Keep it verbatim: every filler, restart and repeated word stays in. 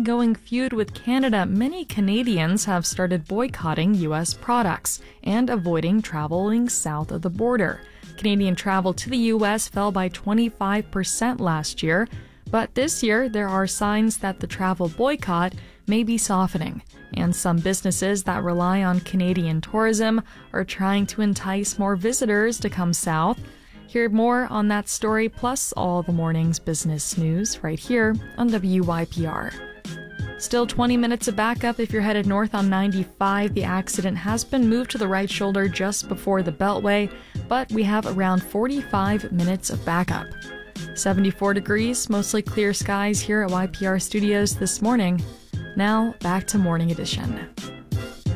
ongoing feud with Canada, many Canadians have started boycotting U S products and avoiding traveling south of the border. Canadian travel to the U S fell by twenty-five percent last year, but this year there are signs that the travel boycott may be softening, and some businesses that rely on Canadian tourism are trying to entice more visitors to come south. Hear more on that story, plus all the morning's business news right here on W Y P R. Still twenty minutes of backup if you're headed north on ninety-five. The accident has been moved to the right shoulder just before the Beltway, but we have around forty-five minutes of backup. seventy-four degrees, mostly clear skies here at Y P R Studios this morning. Now, back to Morning Edition.